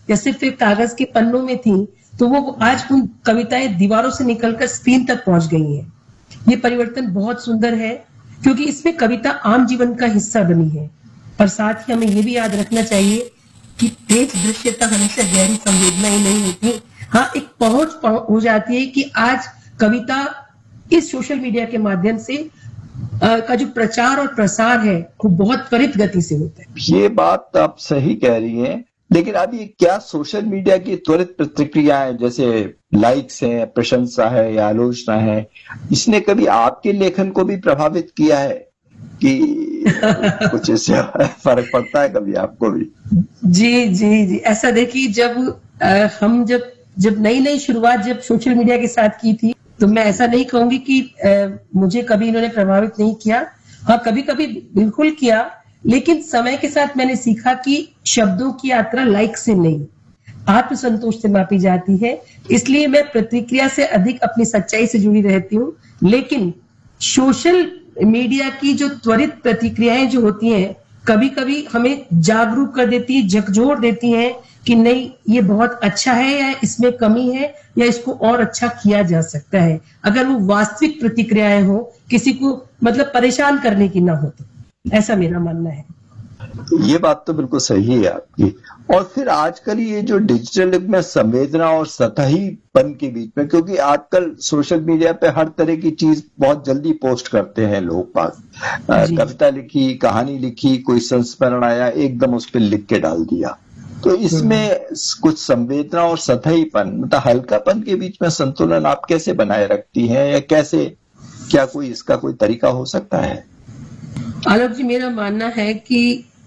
या सिर्फ एक कागज के पन्नों में थी, तो वो आज उन कविताएं दीवारों से निकलकर स्क्रीन तक पहुंच गई हैं। ये परिवर्तन बहुत सुंदर है, क्योंकि इसमें कविता आम जीवन का हिस्सा बनी है। और साथ ही हमें ये भी याद रखना चाहिए कि तेज दृश्यता हमेशा गहरी संवेदना ही नहीं होती। हाँ, एक पहुंच हो जाती है कि आज कविता इस सोशल मीडिया के माध्यम से का जो प्रचार और प्रसार है वो बहुत त्वरित गति से होता है। ये बात आप सही कह रही हैं, लेकिन अभी क्या सोशल मीडिया की त्वरित प्रतिक्रियाएं जैसे लाइक्स हैं, प्रशंसा है या आलोचना है, इसने कभी आपके लेखन को भी प्रभावित किया है कि कुछ इससे फर्क पड़ता है कभी आपको भी? जी जी जी, ऐसा देखिए, हम जब नई शुरुआत जब सोशल मीडिया के साथ की थी, तो मैं ऐसा नहीं कहूंगी कि मुझे कभी इन्होंने प्रभावित नहीं किया। हाँ, कभी कभी बिल्कुल किया, लेकिन समय के साथ मैंने सीखा कि शब्दों की यात्रा लाइक से नहीं, आत्मसंतोष से मापी जाती है। इसलिए मैं प्रतिक्रिया से अधिक अपनी सच्चाई से जुड़ी रहती हूँ। लेकिन सोशल मीडिया की जो त्वरित प्रतिक्रियाएं जो होती हैं, कभी कभी हमें जागरूक कर देती है, झकझोर देती हैं कि नहीं, ये बहुत अच्छा है या इसमें कमी है या इसको और अच्छा किया जा सकता है, अगर वो वास्तविक प्रतिक्रियाएं हो, किसी को मतलब परेशान करने की ना हो। तो ऐसा मेरा मानना है। ये बात तो बिल्कुल सही है आपकी। और फिर आजकल ये जो डिजिटल युग में संवेदना और सतहीपन के बीच में, क्योंकि आजकल सोशल मीडिया पे हर तरह की चीज बहुत जल्दी पोस्ट करते हैं लोग पास, कविता लिखी, कहानी लिखी, कोई संस्मरण आया, एकदम उस पर लिख के डाल दिया। तो इसमें कुछ संवेदना और सतहीपन, मतलब हल्कापन के बीच में संतुलन आप कैसे बनाए रखती हैं, या कैसे, क्या कोई इसका कोई तरीका हो सकता है? आलोक जी, मेरा मानना है कि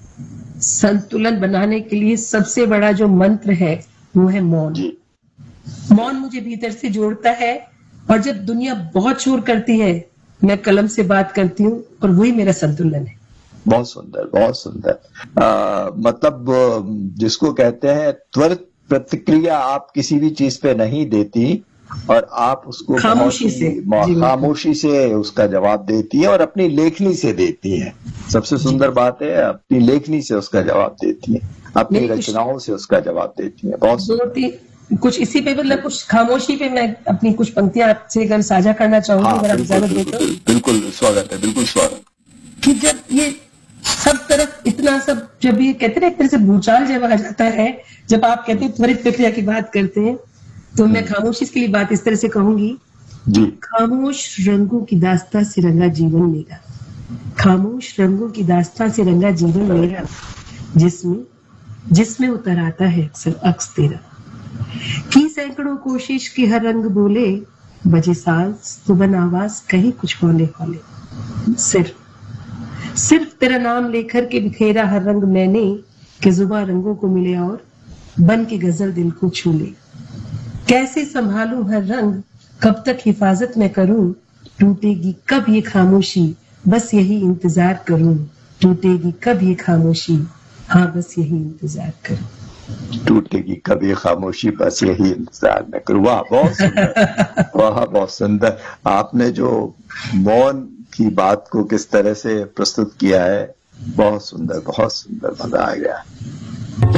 संतुलन बनाने के लिए सबसे बड़ा जो मंत्र है वो है मौन। मौन मुझे भीतर से जोड़ता है, और जब दुनिया बहुत शोर करती है, मैं कलम से बात करती हूँ, और वही मेरा संतुलन है। बहुत सुंदर, बहुत सुंदर। मतलब जिसको कहते हैं त्वरित प्रतिक्रिया आप किसी भी चीज पे नहीं देती, और आप उसको खामोशी से उसका जवाब देती है, और अपनी लेखनी से देती है। सबसे सुंदर बात है, अपनी लेखनी से उसका जवाब देती है, अपनी रचनाओं से उसका जवाब देती है। बहुत कुछ इसी पे, मतलब कुछ खामोशी पे मैं अपनी कुछ पंक्तियां आपसे अगर साझा करना चाहूंगी, अगर आप इजाजत देते हो। बिल्कुल स्वागत है, बिल्कुल स्वागत। कि जब ये सब तरफ इतना सब, जब ये कहते हैं एक तरह से भूचाल जब आ जाता है, जब आप कहते हैं त्वरित प्रक्रिया की बात करते हैं, तो मैं खामोशी के लिए बात इस तरह से कहूंगी जी। खामोश रंगों की दास्तां से रंगा जीवन मेरा, खामोश रंगों की दास्तां से रंगा जीवन मेरा, जिसमें उतर आता है अक्सर अक्स तेरा, की सैकड़ों कोशिश की हर रंग बोले, बजे साज सुबह आवाज कहीं कुछ हौले हौले, सिर्फ तेरा नाम लेकर के बिखेरा हर रंग मैंने, कि जुबां रंगों को मिले और बन के गजल दिल को छू ले। कैसे संभालूं हर रंग, कब तक हिफाजत में करूं, टूटेगी कब ये खामोशी, बस यही इंतजार करूं, टूटेगी कब ये खामोशी, हाँ बस यही इंतजार करूं, टूटेगी कब ये खामोशी, बस यही इंतजार में करूं। वाह, बहुत सुंदर। वाह, बहुत सुंदर। आपने जो मौन की बात को किस तरह से प्रस्तुत किया है, बहुत सुंदर, बहुत सुंदर, मजा आ गया।